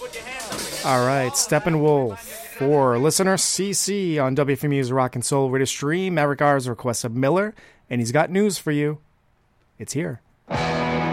All right, Steppenwolf for listener CC on WFMU's Rock and Soul Radio Stream. Eric R's request of Miller, and he's got news for you. It's here.